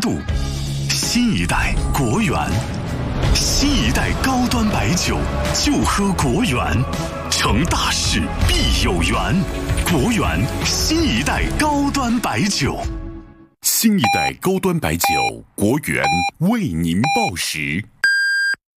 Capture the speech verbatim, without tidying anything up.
度。新一代国源，新一代高端白酒，就喝国源，成大事必有缘。国源新一代高端白酒， 新一代高端白酒，国源为您报时。